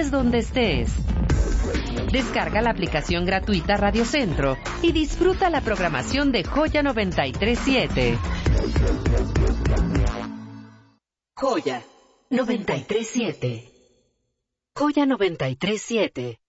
estés donde estés. Descarga la aplicación gratuita Radio Centro y disfruta la programación de Joya 93.7. Joya 93.7. Joya 93.7.